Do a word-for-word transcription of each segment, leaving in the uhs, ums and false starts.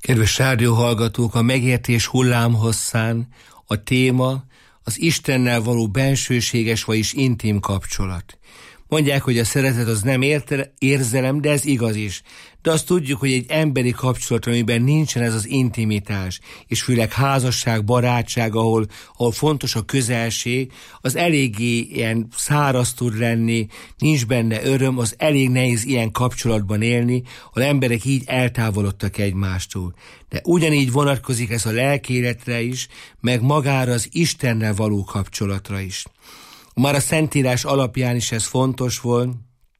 Kedves rádióhallgatók, a megértés hullámhosszán a téma az Istennel való bensőséges, vagyis intim kapcsolat. Mondják, hogy a szeretet az nem érte, érzelem, de ez igaz is. De azt tudjuk, hogy egy emberi kapcsolat, amiben nincsen ez az intimitás, és főleg házasság, barátság, ahol, ahol fontos a közelség, az eléggé ilyen száraz tud lenni, nincs benne öröm, az elég nehéz ilyen kapcsolatban élni, az emberek így eltávolodtak egymástól. De ugyanígy vonatkozik ez a lelkéletre is, meg magára az Istennel való kapcsolatra is. Már a Szentírás alapján is ez fontos volt,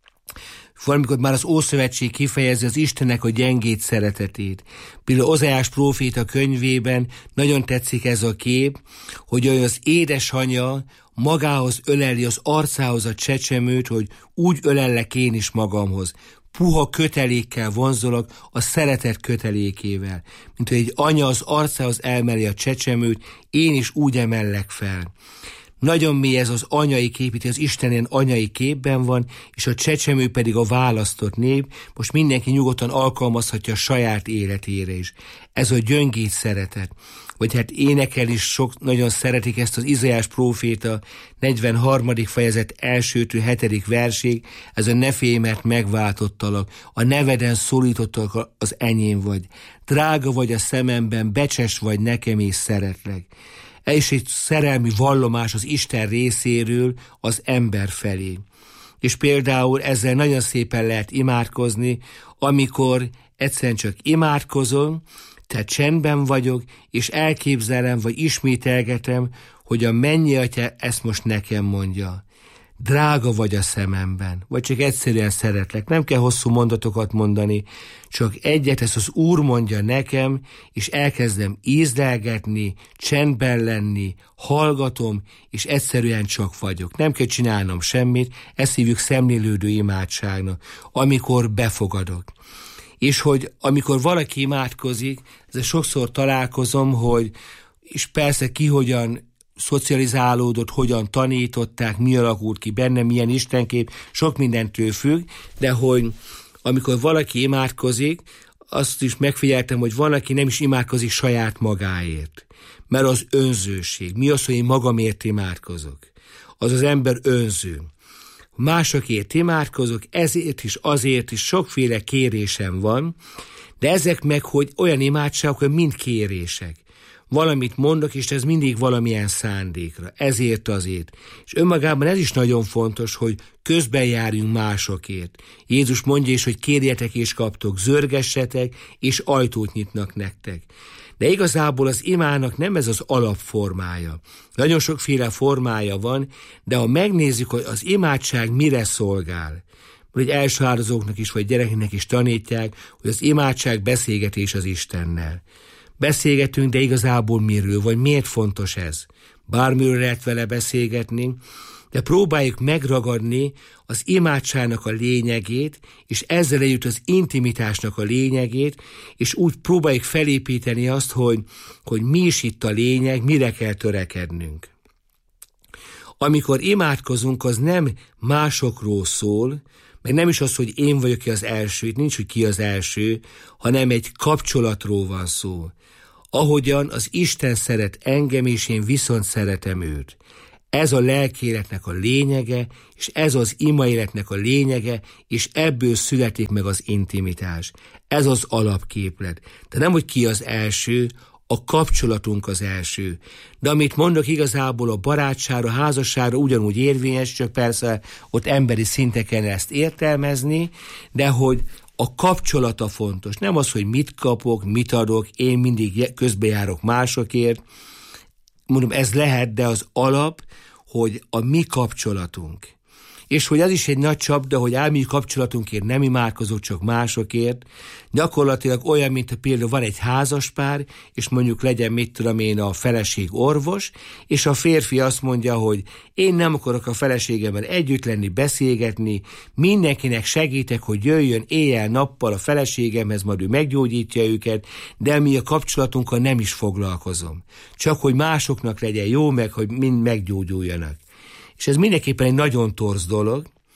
valamikor már az Ószövetség kifejezi az Istennek a gyengéd szeretetét. Például Ozeás próféta könyvében nagyon tetszik ez a kép, hogy az édesanyja magához öleli az arcához a csecsemőt, hogy úgy ölellek én is magamhoz. Puha kötelékkel vonzolok, a szeretet kötelékével. Mint hogy egy anya az arcához elmeli a csecsemőt, én is úgy emellek fel. Nagyon mély ez az anyai kép, itt az Isten ilyen anyai képben van, és a csecsemő pedig a választott nép. Most mindenki nyugodtan alkalmazhatja a saját életére is. Ez a gyöngéd szeretet. Vagy hát énekel is sok, nagyon szeretik ezt az Izaiás próféta negyvenharmadik fejezet elsőtől hetedik verség, ez a ne félj, mert megváltottalak, a neveden szólítottalak, az enyém vagy. Drága vagy a szememben, becses vagy nekem és szeretlek. Ez is egy szerelmi vallomás az Isten részéről az ember felé. És például ezzel nagyon szépen lehet imádkozni, amikor egyszerűen csak imádkozom, tehát csendben vagyok, és elképzelem, vagy ismételgetem, hogy a mennyi Atya ezt most nekem mondja. Drága vagy a szememben, vagy csak egyszerűen szeretlek. Nem kell hosszú mondatokat mondani, csak egyet, ezt az Úr mondja nekem, és elkezdem ízlelgetni, csendben lenni, hallgatom, és egyszerűen csak vagyok. Nem kell csinálnom semmit, ezt hívjuk szemlélődő imádságnak, amikor befogadok. És hogy amikor valaki imádkozik, ezzel sokszor találkozom, hogy és persze ki hogyan szocializálódott, hogyan tanították, mi alakult ki benne, milyen istenkép, sok mindentől függ, de hogy amikor valaki imádkozik, azt is megfigyeltem, hogy van, aki nem is imádkozik saját magáért. Mert az önzőség. Mi az, hogy én magamért imádkozok? Az az ember önző. Másokért imádkozok, ezért is, azért is sokféle kérésem van, de ezek meg, hogy olyan imádságok, hogy mind kérések. Valamit mondok, és ez mindig valamilyen szándékra. Ezért azért. És önmagában ez is nagyon fontos, hogy közben járjunk másokért. Jézus mondja is, hogy kérjetek és kaptok, zörgessetek, és ajtót nyitnak nektek. De igazából az imának nem ez az alapformája. Nagyon sokféle formája van, de ha megnézzük, hogy az imádság mire szolgál, hogy első áldozóknak is, vagy gyerekeknek is tanítják, hogy az imádság beszélgetés az Istennel. Beszélgetünk, de igazából miről, vagy miért fontos ez? Bármiről lehet vele beszélgetni, de próbáljuk megragadni az imádságnak a lényegét, és ezzel együtt az intimitásnak a lényegét, és úgy próbáljuk felépíteni azt, hogy, hogy mi is itt a lényeg, mire kell törekednünk. Amikor imádkozunk, az nem másokról szól, meg nem is az, hogy én vagyok ki az első, itt nincs, hogy ki az első, hanem egy kapcsolatról van szó. Ahogyan az Isten szeret engem, és én viszont szeretem őt. Ez a lelkéletnek a lényege, és ez az imaéletnek a lényege, és ebből születik meg az intimitás. Ez az alapképlet. De nem, hogy ki az első, a kapcsolatunk az első. De amit mondok, igazából a barátságra, házasságra ugyanúgy érvényes, csak persze ott emberi szinteken ezt értelmezni, de hogy a kapcsolata fontos. Nem az, hogy mit kapok, mit adok, én mindig közbejárok másokért. Mondom, ez lehet, de az alap, hogy a mi kapcsolatunk. És hogy az is egy nagy csapda, hogy ám mi kapcsolatunkért nem imádkozok, csak másokért. Gyakorlatilag olyan, mint a például van egy házaspár, és mondjuk legyen, mit tudom én, a feleség orvos, és a férfi azt mondja, hogy én nem akarok a feleségemmel együtt lenni, beszélgetni, mindenkinek segítek, hogy jöjjön éjjel-nappal a feleségemhez, majd ő meggyógyítja őket, de mi a kapcsolatunkkal nem is foglalkozom. Csak hogy másoknak legyen jó, meg hogy mind meggyógyuljanak. És ez mindenképpen egy nagyon torz dolog,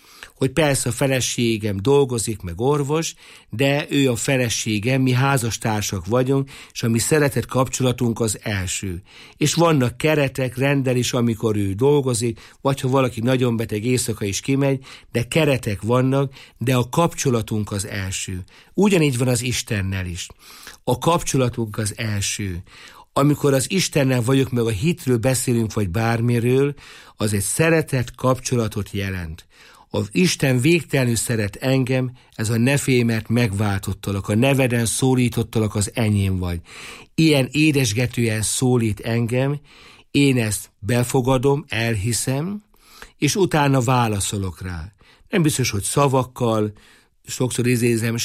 hogy persze a feleségem dolgozik, meg orvos, de ő a feleségem, mi házastársak vagyunk, és a mi szeretett kapcsolatunk az első. És vannak keretek, rendelés, amikor ő dolgozik, vagy ha valaki nagyon beteg, éjszaka is kimegy, de keretek vannak, de a kapcsolatunk az első. Ugyanígy van az Istennel is. A kapcsolatunk az első. Amikor az Istennel vagyok, meg a hitről beszélünk, vagy bármiről, az egy szeretett kapcsolatot jelent. Az Isten végtelenül szeret engem, ez a ne félj, mert megváltottalak, a neveden szólítottalak, az enyém vagy. Ilyen édesgetően szólít engem, én ezt befogadom, elhiszem, és utána válaszolok rá. Nem biztos, hogy szavakkal, sokszor izézem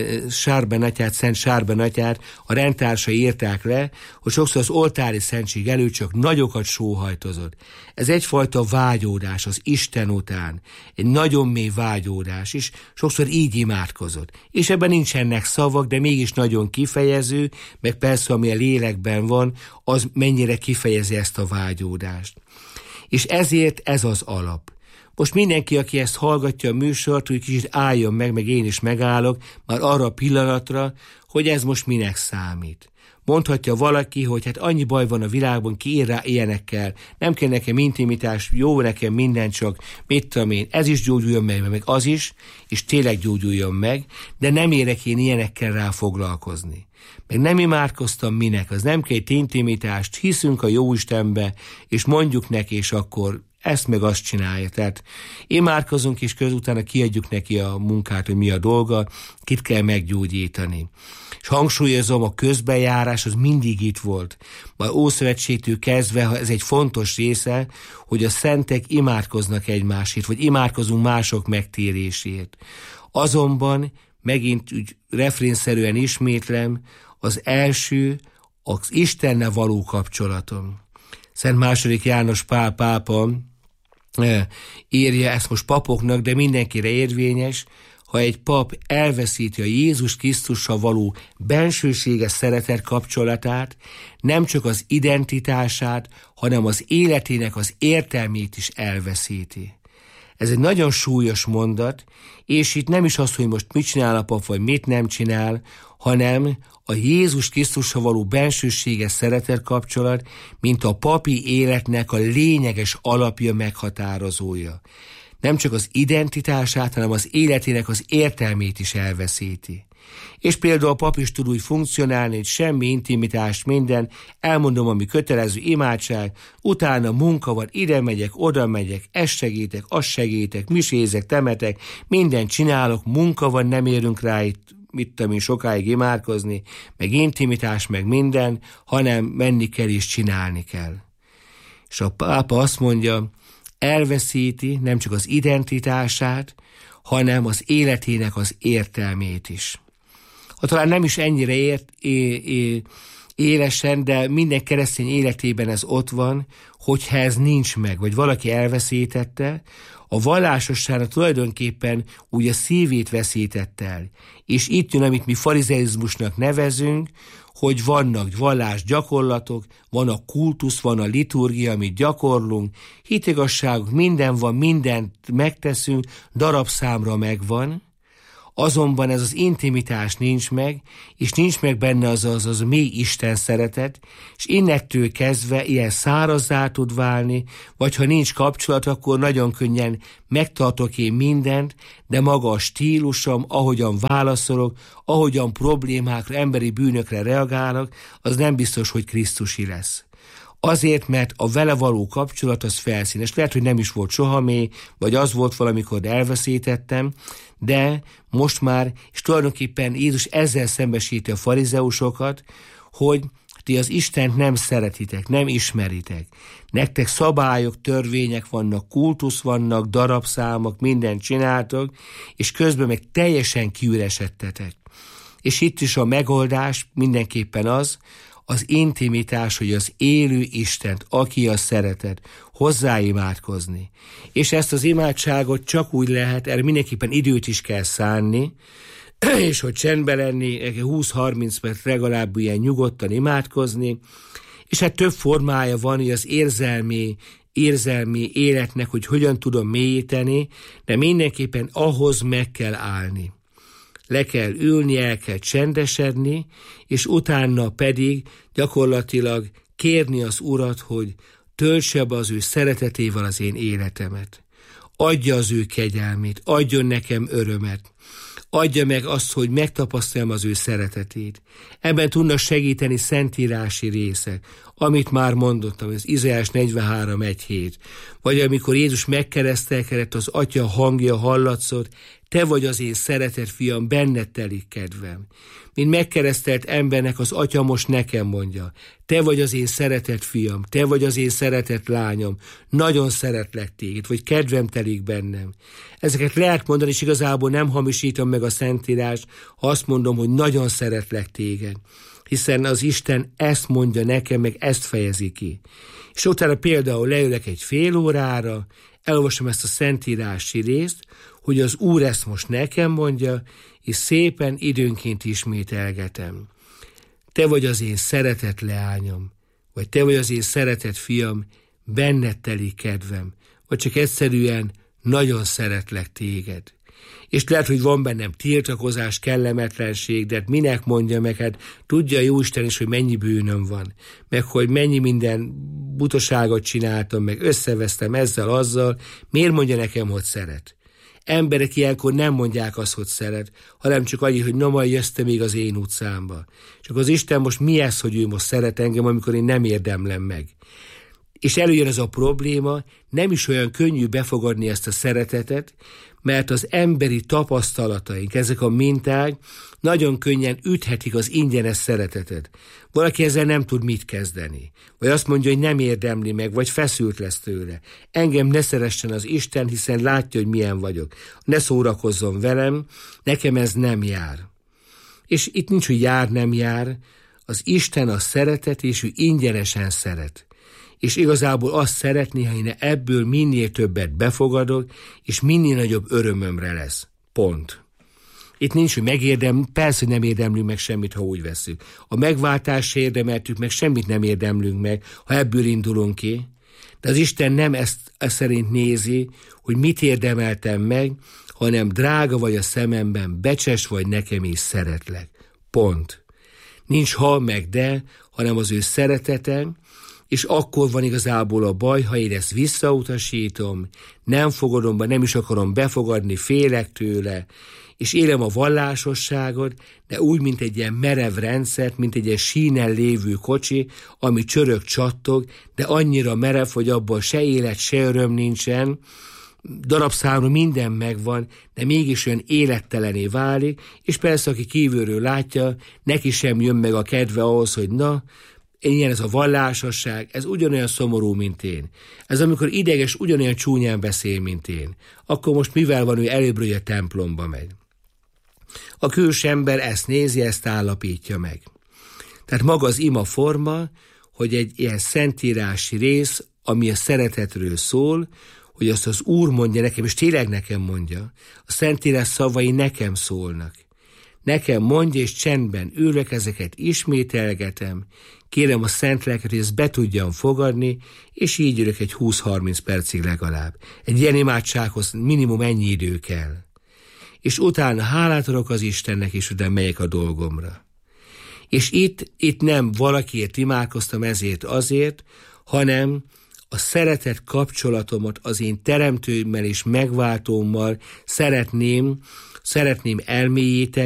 Sárben atyát, Szent Sárben atyát, a rendtársai írták le, hogy sokszor az oltári szentség előtt csak nagyokat sóhajtozott. Ez egyfajta vágyódás az Isten után, egy nagyon mély vágyódás is, sokszor így imádkozott. És ebben nincsenek szavak, de mégis nagyon kifejező, meg persze ami a lélekben van, az mennyire kifejezi ezt a vágyódást. És ezért ez az alap. Most mindenki, aki ezt hallgatja a műsort, hogy kicsit álljon meg, meg én is megállok, már arra a pillanatra, hogy ez most minek számít. Mondhatja valaki, hogy hát annyi baj van a világban, ki ír rá ilyenekkel, nem kell nekem intimitás, jó nekem minden, csak mit tudom én, ez is gyógyuljon meg, meg az is, és tényleg gyógyuljon meg, de nem érek én ilyenekkel rá foglalkozni. Meg nem imádkoztam minek, az nem kell intimitást, hiszünk a Jóistenbe, és mondjuk neki, és akkor ezt meg azt csinálja. Tehát imádkozunk, és közutána kiadjuk neki a munkát, hogy mi a dolga, kit kell meggyógyítani. És hangsúlyozom, a közbejárás az mindig itt volt. Már Ószövetségtől kezdve, ha ez egy fontos része, hogy a szentek imádkoznak egymásért, vagy imádkozunk mások megtérésért. Azonban, megint úgy refrénszerűen ismétlem, az első az Istennel való kapcsolatom. Szent második János Pál pápa írja ezt most papoknak, de mindenkire érvényes, ha egy pap elveszíti a Jézus Krisztussal való bensőséges szeretet kapcsolatát, nem csak az identitását, hanem az életének az értelmét is elveszíti. Ez egy nagyon súlyos mondat, és itt nem is az, hogy most mit csinál a pap, vagy mit nem csinál, hanem a Jézus Krisztussal való bensőséges szeretet kapcsolat, mint a papi életnek a lényeges alapja, meghatározója. Nem csak az identitását, hanem az életének az értelmét is elveszíti. És például a pap is tud úgy funkcionálni, hogy semmi intimitás, minden, elmondom, ami kötelező imádság, utána munka van, ide megyek, oda megyek, ezt segítek, azt segítek, misézek, temetek, mindent csinálok, munka van, nem érünk rá itt, mit tudom én, sokáig imádkozni, meg intimitás, meg minden, hanem menni kell és csinálni kell. És a pápa azt mondja, elveszíti nem csak az identitását, hanem az életének az értelmét is. Ha talán nem is ennyire ért, é, é, élesen, de minden keresztény életében ez ott van, hogyha ez nincs meg, vagy valaki elveszítette, a vallásosságra tulajdonképpen úgy a szívét veszítette el. És itt jön, amit mi farizeizmusnak nevezünk, hogy vannak vallás gyakorlatok, van a kultusz, van a liturgia, amit gyakorlunk, hitigazságok, minden van, mindent megteszünk, darabszámra megvan, azonban ez az intimitás nincs meg, és nincs meg benne az az, az mély Isten szeretet, és innettől kezdve ilyen szárazzá tud válni, vagy ha nincs kapcsolat, akkor nagyon könnyen megtartok én mindent, de maga a stílusom, ahogyan válaszolok, ahogyan problémákra, emberi bűnökre reagálok, az nem biztos, hogy Krisztusi lesz. Azért, mert a vele való kapcsolat az felszínes. Lehet, hogy nem is volt soha mély, vagy az volt valamikor, de elveszítettem, de most már, és tulajdonképpen Jézus ezzel szembesíti a farizeusokat, hogy ti az Istent nem szeretitek, nem ismeritek. Nektek szabályok, törvények vannak, kultusz vannak, darabszámok, mindent csináltok, és közben meg teljesen kiüresedtetek. És itt is a megoldás mindenképpen az, az intimitás, hogy az élő Istent, aki a szeretet, hozzáimádkozni. És ezt az imádságot csak úgy lehet, erre mindenképpen időt is kell szánni, és hogy csendben lenni, húsz-harminc perc legalább ilyen nyugodtan imádkozni, és hát több formája van, hogy az érzelmi érzelmi életnek, hogy hogyan tudom mélyíteni, de mindenképpen ahhoz meg kell állni. Le kell ülni, el kell csendesedni, és utána pedig gyakorlatilag kérni az Urat, hogy töltse be az ő szeretetével az én életemet. Adja az ő kegyelmét, adjon nekem örömet. Adja meg azt, hogy megtapasztaljam az ő szeretetét. Ebben tudnak segíteni szentírási részek, amit már mondottam, az Izaiás negyvenhárom egy hét. Vagy amikor Jézus megkeresztelkedett, az Atya hangja hallatszott, te vagy az én szeretett fiam, benned telik kedvem. Mint megkeresztelt embernek az Atya most nekem mondja, te vagy az én szeretett fiam, te vagy az én szeretett lányom, nagyon szeretlek téged, vagy kedvem telik bennem. Ezeket lehet mondani, és igazából nem hamisítom meg a Szentírást, ha azt mondom, hogy nagyon szeretlek téged, hiszen az Isten ezt mondja nekem, meg ezt fejezi ki. És utána például leülök egy fél órára, elolvasom ezt a szentírási részt, hogy az Úr ezt most nekem mondja, és szépen időnként ismételgetem. Te vagy az én szeretett leányom, vagy te vagy az én szeretett fiam, benned telik kedvem, vagy csak egyszerűen nagyon szeretlek téged. És lehet, hogy van bennem tiltakozás, kellemetlenség, de minek mondja meg, hát tudja Jóisten is, hogy mennyi bűnöm van, meg hogy mennyi minden butaságot csináltam, meg összevesztem ezzel, azzal, miért mondja nekem, hogy szeret? Emberek ilyenkor nem mondják azt, hogy szeret, hanem csak annyi, hogy na majd jössz te még az én utcámba. Csak az Isten most mi ez, hogy ő most szeret engem, amikor én nem érdemlem meg? És előjön ez a probléma, nem is olyan könnyű befogadni ezt a szeretetet, mert az emberi tapasztalataink, ezek a minták nagyon könnyen üthetik az ingyenes szeretetet. Valaki ezzel nem tud mit kezdeni. Vagy azt mondja, hogy nem érdemli meg, vagy feszült lesz tőle. Engem ne szeressen az Isten, hiszen látja, hogy milyen vagyok. Ne szórakozzon velem, nekem ez nem jár. És itt nincs, hogy jár, nem jár. Az Isten a szeretet, és ő ingyenesen szeret. És igazából azt szeretné, ha én ebből minél többet befogadok, és minél nagyobb örömömre lesz. Pont. Itt nincs, hogy megérdem, persze, hogy nem érdemlünk meg semmit, ha úgy veszünk. A megváltást érdemeltük meg, semmit nem érdemlünk meg, ha ebből indulunk ki. De az Isten nem ezt, ezt szerint nézi, hogy mit érdemeltem meg, hanem drága vagy a szememben, becses vagy, nekem is szeretlek. Pont. Nincs ha meg de, hanem az ő szeretetem, és akkor van igazából a baj, ha én ezt visszautasítom, nem fogadom be, nem is akarom befogadni, félek tőle, és élem a vallásosságot, de úgy, mint egy ilyen merev rendszert, mint egy ilyen sínen lévő kocsi, ami csörög, csattog, de annyira merev, hogy abban se élet, se öröm nincsen, darabszámra minden megvan, de mégis olyan élettelené válik, és persze, aki kívülről látja, neki sem jön meg a kedve ahhoz, hogy na, ilyen ez a vallásosság, ez ugyanolyan szomorú, mint én. Ez amikor ideges, ugyanolyan csúnyán beszél, mint én. Akkor most mivel van, ő előbbről, hogy a templomba megy? A külső ember ezt nézi, ezt állapítja meg. Tehát maga az ima forma, hogy egy ilyen szentírási rész, ami a szeretetről szól, hogy azt az Úr mondja nekem, és tényleg nekem mondja, a szentírás szavai nekem szólnak. Nekem mondja, és csendben ülök, ezeket ismételgetem, kérem a szent lelket, hogy ezt be tudjam fogadni, és így ülök egy húsz-harminc percig legalább. Egy ilyen imádsághoz minimum ennyi idő kell. És utána hálát adok az Istennek, és utána megyek a dolgomra. És itt, itt nem valakiért imádkoztam ezért azért, hanem a szeretet kapcsolatomat az én teremtőmmel és megváltómmal szeretném, szeretném elmélyíteni,